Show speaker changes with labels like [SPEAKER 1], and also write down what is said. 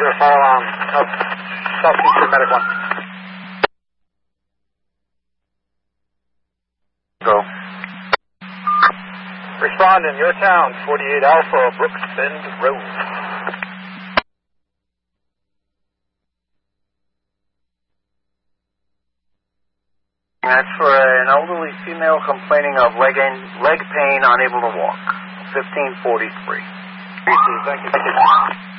[SPEAKER 1] 0, follow on Southeastern Medic 1.
[SPEAKER 2] Go.
[SPEAKER 1] Respond in your town, 48 Alpha, Brooks Bend Road.
[SPEAKER 2] That's for an elderly female complaining of leg pain, unable to walk. 1543.
[SPEAKER 1] Thank you.